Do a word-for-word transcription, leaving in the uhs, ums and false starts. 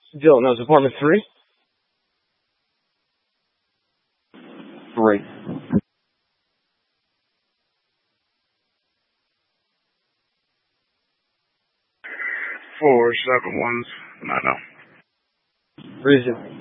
Dylan, that was apartment three? Three. Four seven ones. I know. Reason.